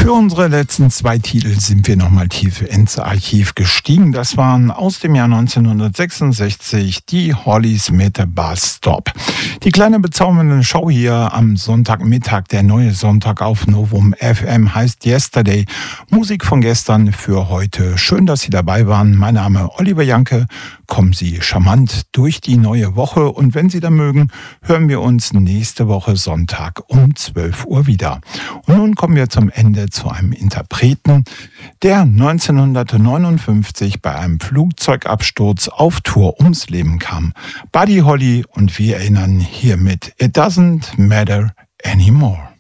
Für unsere letzten zwei Titel sind wir nochmal tief ins Archiv gestiegen. Das waren aus dem Jahr 1966 die Hollies mit Bus Stop. Die kleine bezaubernde Show hier am Sonntagmittag, der neue Sonntag auf Novum FM, heißt Yesterday. Musik von gestern für heute. Schön, dass Sie dabei waren. Mein Name Oliver Janke. Kommen Sie charmant durch die neue Woche und wenn Sie da mögen, hören wir uns nächste Woche Sonntag um 12 Uhr wieder. Und nun kommen wir zum Ende zu einem Interpreten, der 1959 bei einem Flugzeugabsturz auf Tour ums Leben kam. Buddy Holly, und wir erinnern hiermit It Doesn't Matter Anymore.